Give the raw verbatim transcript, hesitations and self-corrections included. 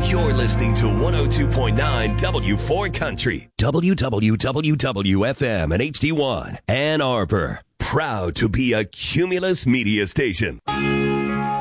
You're listening to one oh two point nine W four Country, W W W W F M and H D one, Ann Arbor. Proud to be a Cumulus media station.